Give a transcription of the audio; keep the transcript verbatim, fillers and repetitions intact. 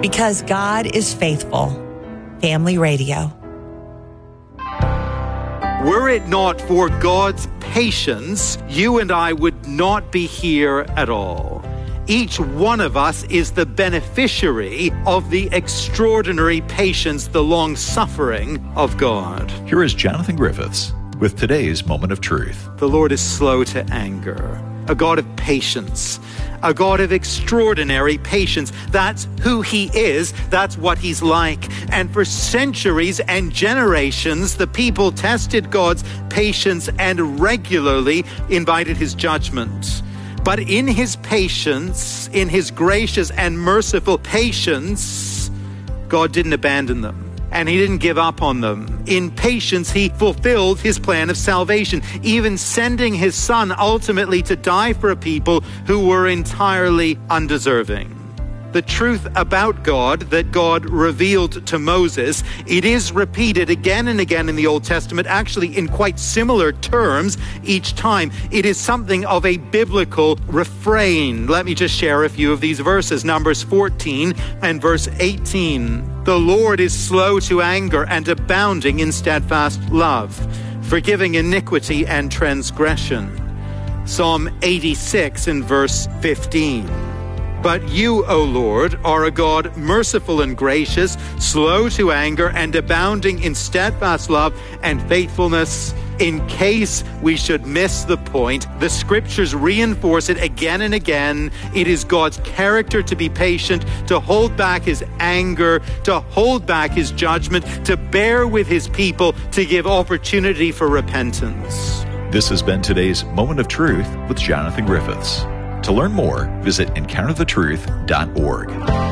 Because God is faithful. Family Radio. Were it not for God's patience, you and I would not be here at all. Each one of us is the beneficiary of the extraordinary patience, the long-suffering of God. Here is Jonathan Griffiths with today's Moment of Truth. The Lord is slow to anger, a God of patience, a God of extraordinary patience. That's who he is. That's what he's like. And for centuries and generations, the people tested God's patience and regularly invited his judgment. But in his patience, in his gracious and merciful patience, God didn't abandon them. And he didn't give up on them. In patience, he fulfilled his plan of salvation, even sending his son ultimately to die for a people who were entirely undeserving. The truth about God that God revealed to Moses, it is repeated again and again in the Old Testament, actually in quite similar terms each time. It is something of a biblical refrain. Let me just share a few of these verses. Numbers fourteen and verse eighteen. The Lord is slow to anger and abounding in steadfast love, forgiving iniquity and transgression. Psalm eighty-six and verse fifteen. But you, O Lord, are a God merciful and gracious, slow to anger, and abounding in steadfast love and faithfulness. In case we should miss the point, the scriptures reinforce it again and again. It is God's character to be patient, to hold back his anger, to hold back his judgment, to bear with his people, to give opportunity for repentance. This has been today's Moment of Truth with Jonathan Griffiths. To learn more, visit encounter the truth dot org.